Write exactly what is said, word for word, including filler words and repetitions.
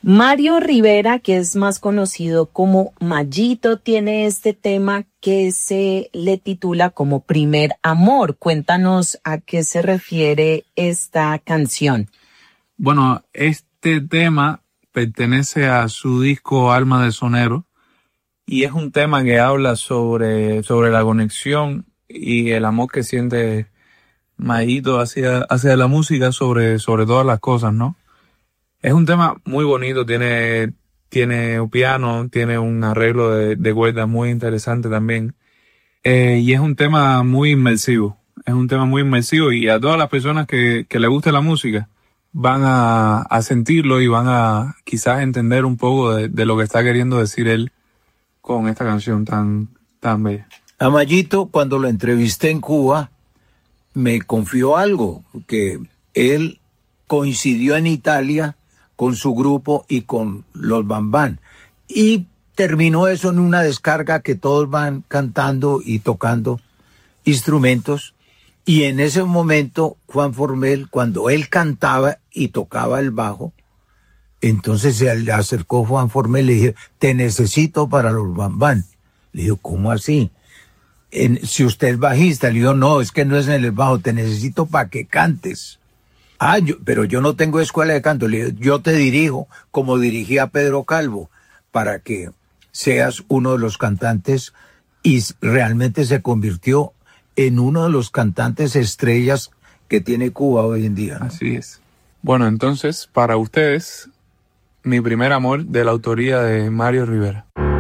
Mario Rivera, que es más conocido como Mayito, tiene este tema que se le titula como Primer Amor. Cuéntanos a qué se refiere esta canción. Bueno, este tema pertenece a su disco Alma de Sonero y es un tema que habla sobre, sobre la conexión y el amor que siente Mayito hacia, hacia la música sobre, sobre todas las cosas, ¿no? Es un tema muy bonito, tiene, tiene un piano, tiene un arreglo de, de cuerdas muy interesante también. Eh, y es un tema muy inmersivo, es un tema muy inmersivo y a todas las personas que, que les guste la música van a, a sentirlo y van a quizás entender un poco de, de lo que está queriendo decir él con esta canción tan, tan bella. A Mayito, cuando lo entrevisté en Cuba, me confió algo, que él coincidió en Italia con su grupo y con los Bambán. Y terminó eso en una descarga que todos van cantando y tocando instrumentos. Y en ese momento, Juan Formel, cuando él cantaba y tocaba el bajo, entonces se le acercó Juan Formel y le dijo, te necesito para los Bambán. Le dijo, ¿cómo así? En, si usted es bajista, le dijo, no, es que no es en el bajo, te necesito para que cantes. Ah, yo, pero yo no tengo escuela de canto. Le digo, yo te dirijo como dirigí a Pedro Calvo para que seas uno de los cantantes, y realmente se convirtió en uno de los cantantes estrellas que tiene Cuba hoy en día, ¿no? Así es. Bueno, entonces, para ustedes, Mi Primer Amor, de la autoría de Mario Rivera.